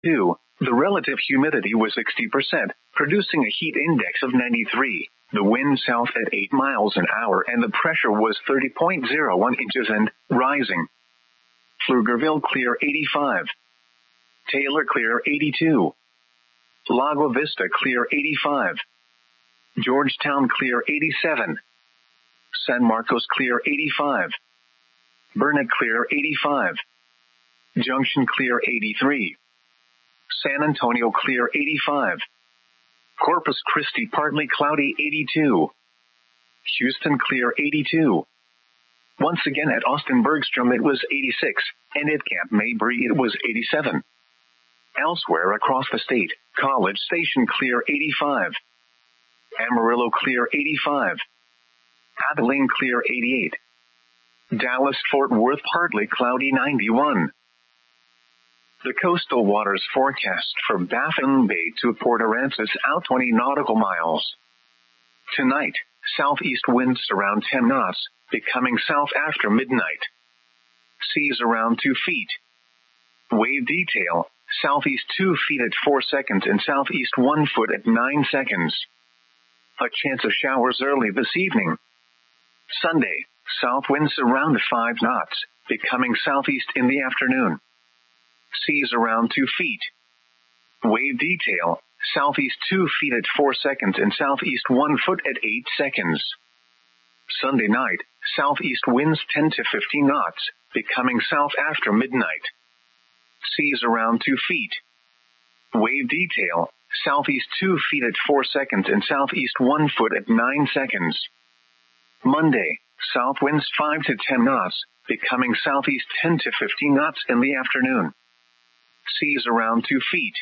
2. The relative humidity was 60%, producing a heat index of 93. The wind south at 8 miles an hour and the pressure was 30.01 inches and rising. Pflugerville clear 85. Taylor clear 82. Lago Vista clear 85. Georgetown clear 87. San Marcos clear 85. Burnet clear 85. Junction clear 83. San Antonio clear 85. Corpus Christi partly cloudy 82. Houston clear 82. Once again at Austin Bergstrom it was 86, and at Camp Mabry it was 87. Elsewhere across the state, College Station clear 85. Amarillo clear 85. Abilene clear 88. Dallas Fort Worth partly cloudy 91. The coastal waters forecast for Baffin Bay to Port Aransas out 20 nautical miles. Tonight, southeast winds around 10 knots, becoming south after midnight. Seas around 2 feet. Wave detail, southeast 2 feet at 4 seconds and southeast 1 foot at 9 seconds. A chance of showers early this evening. Sunday, south winds around 5 knots, becoming southeast in the afternoon. Seas around 2 feet. Wave detail, southeast 2 feet at 4 seconds and southeast 1 foot at 8 seconds. Sunday night, southeast winds 10 to 15 knots, becoming south after midnight. Seas around 2 feet. Wave detail, southeast 2 feet at 4 seconds and southeast 1 foot at 9 seconds. Monday, south winds 5 to 10 knots, becoming southeast 10 to 15 knots in the afternoon. Seas around 2 feet.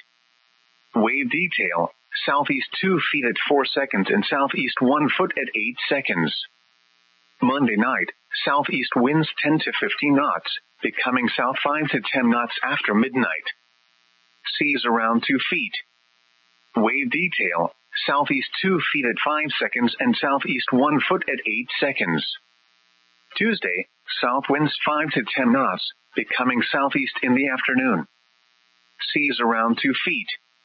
Wave detail, southeast 2 feet at 4 seconds and southeast 1 foot at 8 seconds. Monday night, southeast winds 10 to 15 knots, becoming south 5 to 10 knots after midnight. Seas around 2 feet. Wave detail, southeast 2 feet at 5 seconds and southeast 1 foot at 8 seconds. Tuesday, south winds 5 to 10 knots, becoming southeast in the afternoon. Seas around 2 feet.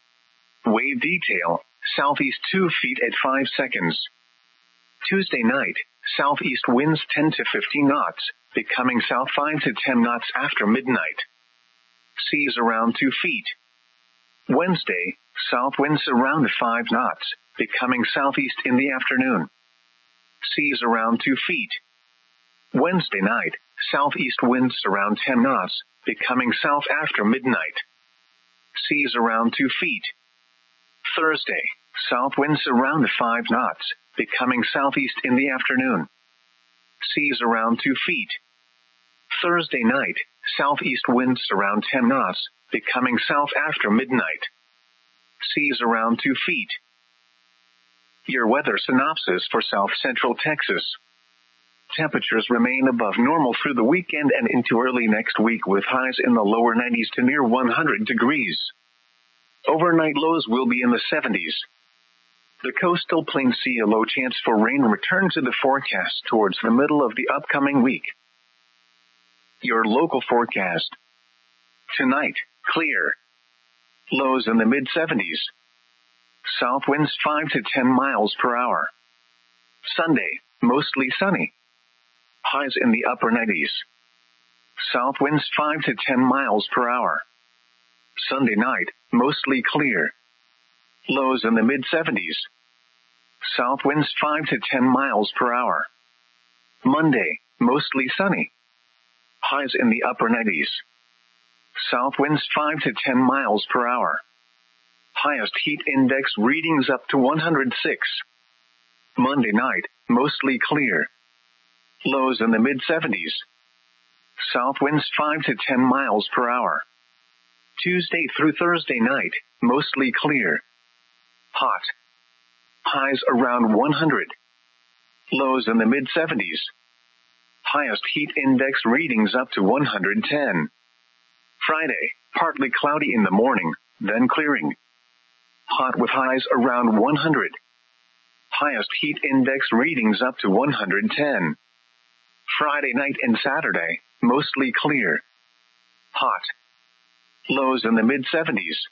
Wave detail, southeast 2 feet at 5 seconds. Tuesday night, southeast winds 10 to 15 knots, becoming south 5 to 10 knots after midnight. Seas around 2 feet. Wednesday, south winds around 5 knots, becoming southeast in the afternoon. Seas around 2 feet. Wednesday night, southeast winds around 10 knots, becoming south after midnight. Seas around 2 feet. Thursday, south winds around 5 knots, becoming southeast in the afternoon. Seas around 2 feet. Thursday night, southeast winds around 10 knots, becoming south after midnight. Seas around 2 feet. Your weather synopsis for South Central Texas. Temperatures remain above normal through the weekend and into early next week with highs in the lower 90s to near 100 degrees. Overnight lows will be in the 70s. The coastal plains see a low chance for rain return to the forecast towards the middle of the upcoming week. Your local forecast. Tonight, clear. Lows in the mid-70s. South winds 5 to 10 miles per hour. Sunday, mostly sunny. Highs in the upper 90s. South winds 5 to 10 miles per hour. Sunday night, mostly clear. Lows in the mid-70s. South winds 5 to 10 miles per hour. Monday, mostly sunny. Highs in the upper 90s. South winds 5 to 10 miles per hour. Highest heat index readings up to 106. Monday night, mostly clear. Lows in the mid-70s. South winds 5 to 10 miles per hour. Tuesday through Thursday night, mostly clear. Hot. Highs around 100. Lows in the mid-70s. Highest heat index readings up to 110. Friday, partly cloudy in the morning, then clearing. Hot with highs around 100. Highest heat index readings up to 110. Friday night and Saturday, mostly clear. Hot. Lows in the mid-70s.